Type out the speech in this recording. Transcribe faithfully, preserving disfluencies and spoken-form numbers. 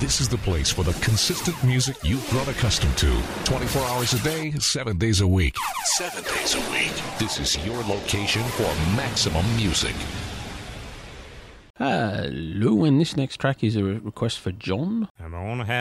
This is the place for the consistent music you've grown accustomed to. twenty-four hours a day, seven days a week. Seven days a week. This is your location for maximum music. Hello, and this next track is a request for John. I'm gonna have